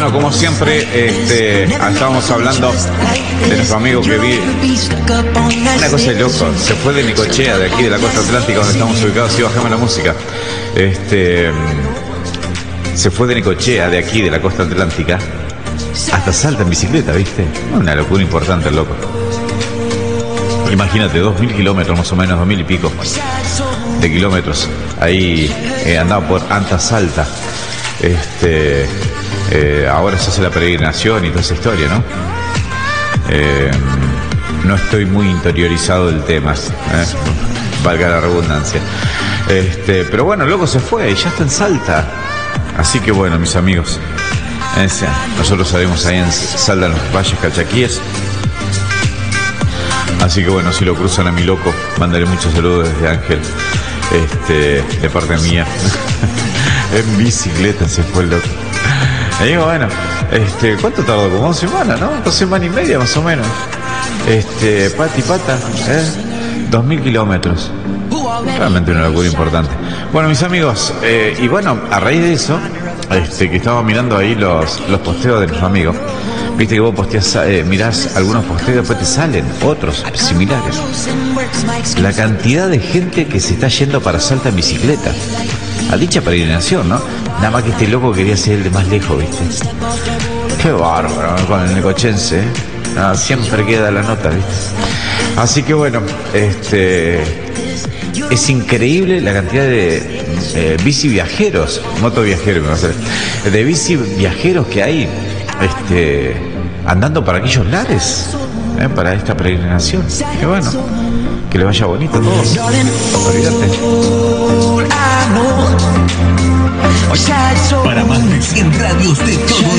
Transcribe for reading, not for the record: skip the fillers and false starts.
bueno, como siempre, estábamos hablando de nuestro amigo que vi. Una cosa de loco, se fue de Necochea, de aquí de la costa atlántica donde estamos ubicados. Sí, bajame la música. Se fue de Necochea, de aquí de la costa atlántica, hasta Salta en bicicleta, ¿viste? Una locura importante, el loco. Imagínate, 2.000 kilómetros más o menos, 2.000 y pico de kilómetros. Ahí andaba por Anta Salta. Ahora se hace la peregrinación y toda esa historia, ¿no? No estoy muy interiorizado del tema, valga la redundancia. Pero bueno, el loco se fue y ya está en Salta. Así que bueno, mis amigos, nosotros salimos ahí en Salta, en los Valles Calchaquíes. Así que bueno, si lo cruzan a mi loco, mandaré muchos saludos desde Ángel, de parte mía. En bicicleta se fue el loco. Y digo, bueno, ¿cuánto tardó? Como 2 semanas, ¿no? 2 semanas y media más o menos. Pata y pata, 2.000 kilómetros. Realmente una locura importante. Bueno, mis amigos, y bueno, a raíz de eso, que estaba mirando ahí los posteos de nuestros amigos. Viste que vos posteas, mirás algunos posteos y después te salen otros similares. La cantidad de gente que se está yendo para Salta en bicicleta. A dicha peregrinación, ¿no? Nada más que este loco quería ser el de más lejos, ¿viste? Qué bárbaro, ¿no? Con el necochense, ¿eh? Nada, siempre queda la nota, ¿viste? Así que bueno, es increíble la cantidad de bici viajeros, moto viajeros, me va a hacer, de bici viajeros que hay, andando para aquellos lares, para esta peregrinación. Que bueno, que le vaya bonito a todos. Olvídate. Para más de 100 radios de todo